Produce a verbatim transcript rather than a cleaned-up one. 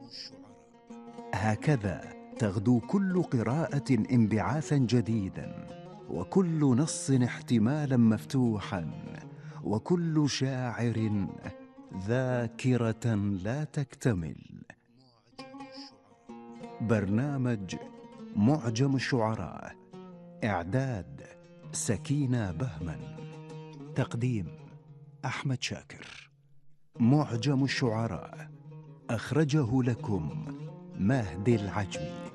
هكذا تغدو كل قراءة انبعاثا جديدا، وكل نص احتمالا مفتوحا، وكل شاعر ذاكرة لا تكتمل. برنامج معجم الشعراء، إعداد سكينة بهمن، تقديم أحمد شاكر. معجم الشعراء أخرجه لكم مهدي العجمي.